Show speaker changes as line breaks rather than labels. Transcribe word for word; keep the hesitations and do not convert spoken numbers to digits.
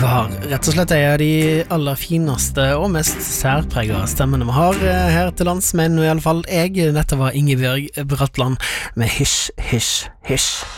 har rett og slett en av de aller fineste og mest særpreget stemmene vi har her til lands, men i alle fall jeg, dette var Ingebjørg Bratland med Hysj, hysj, hysj.